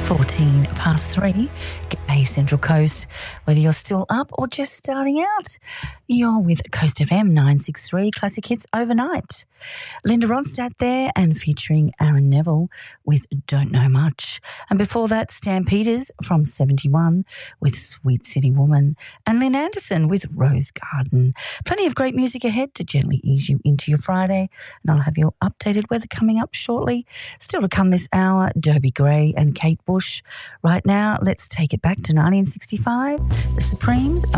14 past 3, G'day Central Coast. Whether you're still up or just starting out, you're with Coast FM 963 Classic Hits Overnight. Linda Ronstadt there and featuring Aaron Neville with Don't Know Much. And before that, Stampeders from 71 with Sweet City Woman and Lynn Anderson with Rose Garden. Plenty of great music ahead to gently ease you into your Friday, and I'll have your updated weather coming up shortly. Still to come this hour, Derby Gray and Kate Bush. Right now, let's take it back to 1965. The Supremes